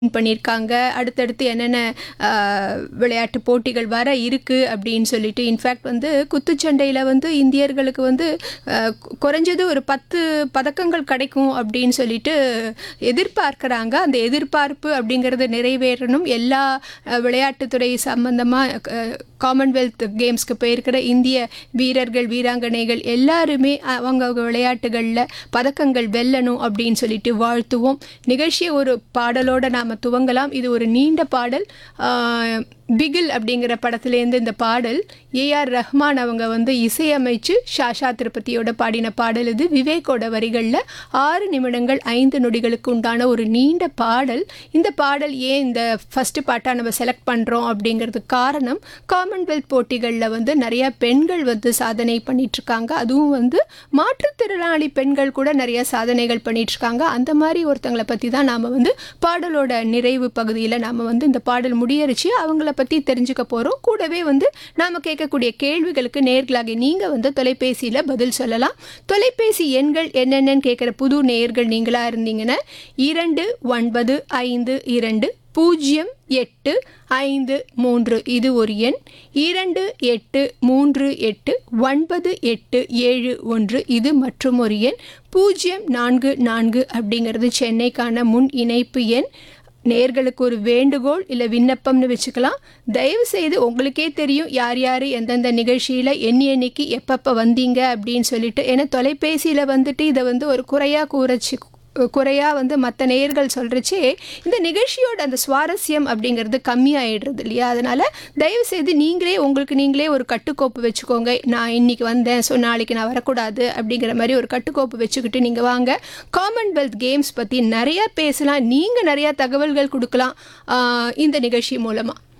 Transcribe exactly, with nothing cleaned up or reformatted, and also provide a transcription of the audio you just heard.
பண்ணியிருக்காங்க. அடுத்தடுத்து என்னென்ன அ விளையாட்டு போட்டிகள் வர இருக்கு அப்படின்னு சொல்லிட்டு. இன்ஃபேக்ட் வந்து குத்துச்சண்டையில வந்து இந்தியர்களுக்கு வந்து அ குறைஞ்சது ஒரு பத்து பதக்கங்கள் கிடைக்கும் அப்படின்னு சொல்லிட்டு எதிர்பார்க்குறாங்க. அந்த எதிர்பார்ப்பு அப்படிங்கிறது நிறைவேறணும். எல்லா அ விளையாட்டுத்துறை சம்பந்தமா க காமன்வெல்த் கேம்ஸ்க்கு போயிருக்கிற இந்திய வீரர்கள், வீராங்கனைகள் எல்லாருமே அவங்கவங்க விளையாட்டுகள்ல பதக்கங்கள் வெல்லணும் அப்படின்னு சொல்லிட்டு வாழ்த்துவோம். நிகழ்ச்சியை ஒரு பாடலோட நாம துவங்கலாம். இது ஒரு நீண்ட பாடல். பிகில் அப்படிங்கிற படத்துலேருந்து இந்த பாடல் ஏஆர் ரஹ்மான் அவங்க வந்து இசையமைச்சு ஷாஷா திருப்பதியோட பாடின பாடல் இது. விவேக்கோட வரிகளில் ஆறு நிமிடங்கள் ஐந்து நொடிகளுக்கு உண்டான ஒரு நீண்ட பாடல். இந்த பாடல் ஏன் இந்த ஃபஸ்ட்டு பாட்டாக நம்ம செலக்ட் பண்ணுறோம் அப்படிங்கிறதுக்கு காரணம், காமன்வெல்த் போட்டிகளில் வந்து நிறையா பெண்கள் வந்து சாதனை பண்ணிகிட்ருக்காங்க. அதுவும் வந்து மாற்றுத்திறனாளி பெண்கள் கூட நிறையா சாதனைகள் பண்ணிகிட்ருக்காங்க. அந்த மாதிரி ஒருத்தங்களை பற்றி தான் நாம் வந்து பாடலோட நிறைவு பகுதியில் நாம் வந்து இந்த பாடல் முடியரிச்சு அவங்கள பற்றி தெரிஞ்சுக்க போகிறோம். கூடவே வந்து நாம் கேட்கக்கூடிய கேள்விகளுக்கு நேர்களாகி நீங்கள் வந்து தொலைபேசியில் பதில் சொல்லலாம். தொலைபேசி எண்கள் என்னென்னு கேட்குற புது நேயர்கள் நீங்களாக இருந்தீங்கன்னா இரண்டு ஒன்பது ஐந்து இரண்டு பூஜ்ஜியம் எட்டு ஐந்து மூன்று இது ஒரு எண். இரண்டு எட்டு மூன்று எட்டு ஒன்பது எட்டு ஏழு ஒன்று இது மற்றும் ஒரு எண். பூஜ்ஜியம் நான்கு நான்கு அப்படிங்கிறது சென்னைக்கான முன் இணைப்பு எண். நேர்களுக்கு ஒரு வேண்டுகோள் இல்லை விண்ணப்பம்னு வச்சுக்கலாம். தயவு செய்து உங்களுக்கே தெரியும் யார் யார் எந்தெந்த நிகழ்ச்சியில் எண்ணி எண்ணிக்கு எப்பப்போ வந்தீங்க அப்படின்னு சொல்லிட்டு. ஏன்னா தொலைபேசியில் வந்துட்டு இதை வந்து ஒரு குறையாக கூறச்சு குறையாக வந்து மற்ற நேயர்கள் சொல்கிறச்சே இந்த நிகழ்ச்சியோட அந்த சுவாரஸ்யம் அப்படிங்கிறது கம்மியாகிடுறது இல்லையா? அதனால் தயவுசெய்து நீங்களே உங்களுக்கு நீங்களே ஒரு கட்டுக்கோப்பு வச்சுக்கோங்க. நான் இன்றைக்கி வந்தேன், ஸோ நாளைக்கு நான் வரக்கூடாது அப்படிங்கிற மாதிரி ஒரு கட்டுக்கோப்பு வச்சுக்கிட்டு நீங்கள் வாங்க. காமன்வெல்த் கேம்ஸ் பற்றி நிறையா பேசலாம். நீங்கள் நிறையா தகவல்கள் கொடுக்கலாம் இந்த நிகழ்ச்சி மூலமாக.